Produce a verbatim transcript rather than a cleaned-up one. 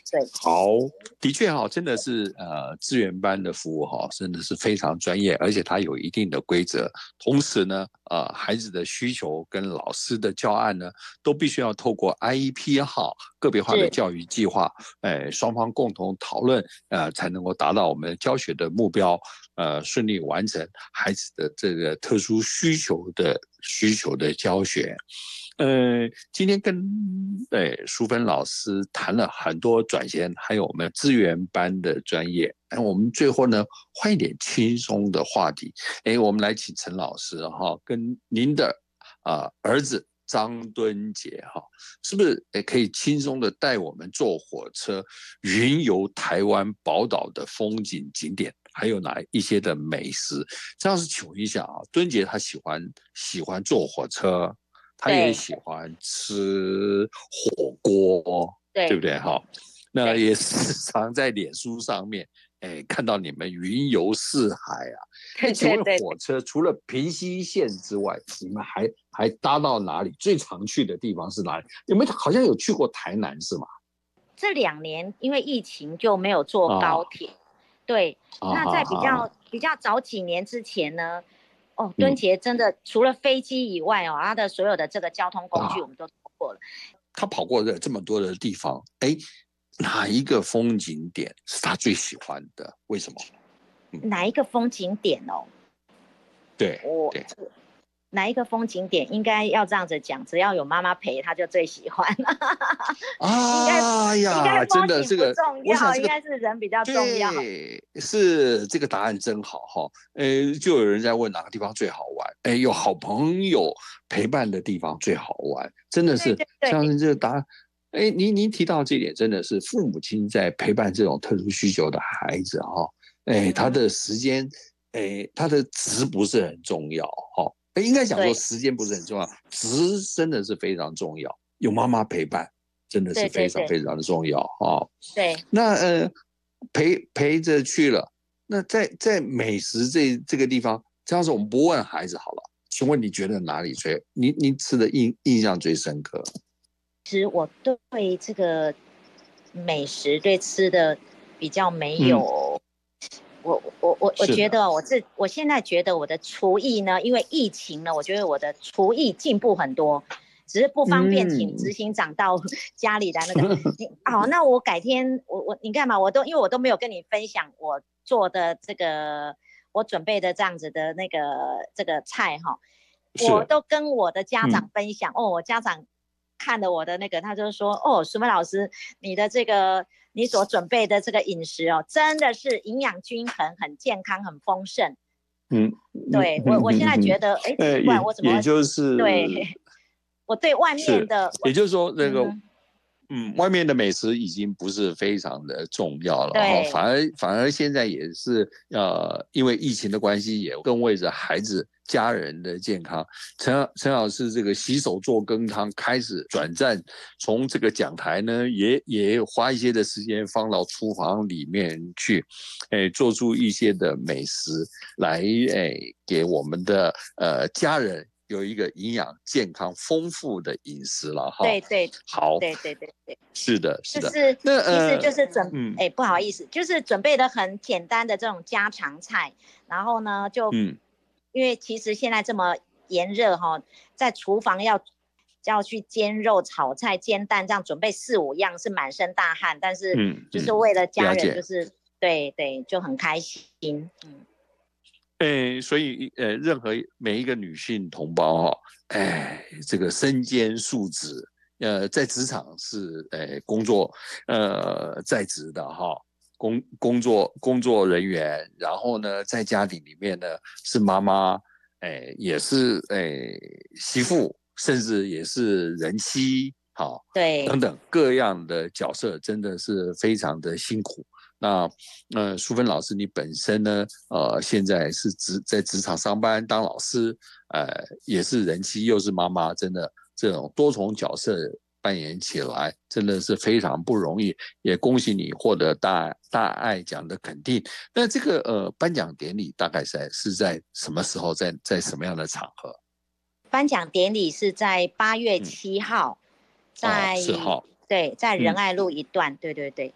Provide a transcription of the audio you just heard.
对， 好，的确哈，真的是呃，资源班的服务哈，真的是非常专业，而且它有一定的规则。同时呢，呃，孩子的需求跟老师的教案呢，都必须要透过 I E P 哈个别化的教育计划，哎，双方共同讨论，呃，才能够达到我们教学的目标，呃，顺利完成孩子的这个特殊需求的需求的教学。呃，今天跟呃淑芬老师谈了很多转衔，还有我们资源班的专业。那我们最后呢，换一点轻松的话题。哎，我们来请陈老师哈，跟您的啊、呃、儿子张敦杰哈，是不是也可以轻松的带我们坐火车云游台湾宝岛的风景景点，还有哪一些的美食？这样是请问一下啊，敦杰他喜欢喜欢坐火车。他也喜欢吃火锅，对不对？哈，那也时常在脸书上面，哎，看到你们云游四海啊。那请问火车除了平溪线之外，你们还还搭到哪里？最常去的地方是哪里？有没有好像有去过台南是吗？ 这两年因为疫情就没有坐高铁，啊、对。啊、那在比较、啊、比较早几年之前呢？哦，敦杰真的、嗯、除了飞机以外哦，他的所有的这个交通工具我们都跑过了。 他跑过的这么多的地方，哎，哪一个风景点是他最喜欢的？为什么？ 嗯、哪一个风景点哦？ 对， 我对。 哪一个风景点应该要这样子讲？只要有妈妈陪，他就最喜欢。 啊应该呀， 应该真的这个， 我想、这个、应该是人比较重要。 对，是这个答案真好哈。呃，就有人在问哪个地方最好玩？哎，有好朋友陪伴的地方最好玩，真的是像是这个答案。哎，您您提到这一点，真的是父母亲在陪伴这种特殊需求的孩子哈。哎，他的时间，哎，他的值不是很重要哈。应该讲说时间不是很重要，值真的是非常重要。有妈妈陪伴，真的是非常非常的重要哈。 对， 那呃陪陪着去了，那在在美食这这个地方，这样子我们不问孩子好了，请问你觉得哪里最你你吃的印印象最深刻？ 其实我对这个美食对吃的比较没有。嗯我我我我觉得我这我现在觉得我的厨艺呢，因为疫情呢，我觉得我的厨艺进步很多，只是不方便请执行长到家里来那个。好、嗯，那我改天我我你干嘛？我都因为我都没有跟你分享我做的这个我准备的这样子的那个这个菜哈，我都跟我的家长分享、嗯、哦，我家长看了我的那个，他就说哦，淑芬老师，你的这个。你所准备的这个饮食哦，真的是营养均衡、很健康、很丰盛。嗯，对我，我现在觉得，哎、嗯，奇怪，我怎么？ 也就是对，我对外面的， 也就是说，那个，嗯，嗯外面的美食已经不是非常的重要了， 对， 反而反而现在也是呃，因为疫情的关系，也更为着孩子。家人的健康，陈陈老师这个洗手做羹汤开始转战，从这个讲台呢，也也花一些的时间放到厨房里面去，哎，做出一些的美食来，哎，给我们的呃家人有一个营养健康丰富的饮食了哈。 对对， 好， 对对对对， 是的，是的。 就是那其实就是准，哎、 嗯欸，不好意思，就是准备的很简单的这种家常菜，然后呢就嗯。因为其实现在这么炎热哈，在厨房要要去煎肉、炒菜、煎蛋，这样准备四五样是满身大汗，但是就是为了家人，就是、嗯嗯、对对，就很开心。嗯， 哎，所以呃，任何每一个女性同胞哈、哦，哎，这个身兼数职，呃，在职场是哎工作呃在职的哈、哦。工工作工作人员，然后呢，在家庭里面呢是妈妈，哎，也是哎媳妇，甚至也是人妻，好、哦， 对， 等等各样的角色，真的是非常的辛苦。那呃，淑芬老师，你本身呢，呃，现在是职在职场上班当老师，呃，也是人妻又是妈妈，真的这种多重角色。扮演起来真的是非常不容易，也恭喜你获得大大爱奖的肯定。那这个呃颁奖典礼大概是是在什么时候，在在什么样的场合？ 颁奖典礼是在八月七号，嗯、在、哦、 四号， 对，在仁爱路一段，嗯、对对对。